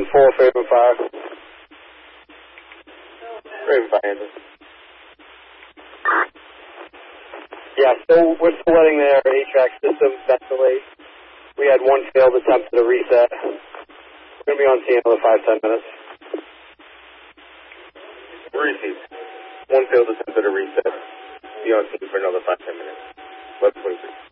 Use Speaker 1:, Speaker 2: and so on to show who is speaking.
Speaker 1: 4, Raven Fire. Raven Fire, Andrew. Yeah, so we're still letting their HVAC system ventilate. We had one failed attempt at a reset. We're going to be on scene in another 5-10 minutes. Received. One failed attempt at a reset. Be on scene for another 5-10 minutes. 11:23.